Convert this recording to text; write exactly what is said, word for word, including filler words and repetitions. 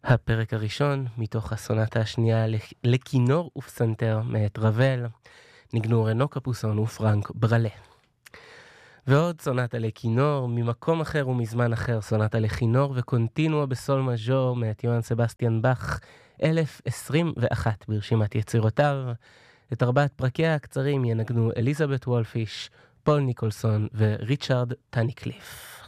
הפרק הראשון מתוך הסונטה השנייה לכינור ופסנתר מאת רבל, ניגנו רנו קפוסון ופרנק ברלה. ועוד סונטה לכינור ממקום אחר ומזמן אחר, סונטה לכינור וקונטינוע בסול מז'ור מאת יוהאן סבסטיאן באך, אלף עשרים ואחת ברשימת יצירותיו. את ארבעת פרקיה הקצרים ינגנו אליזבת וולפיש, פול ניקולסון וריצ'רד טניקליף.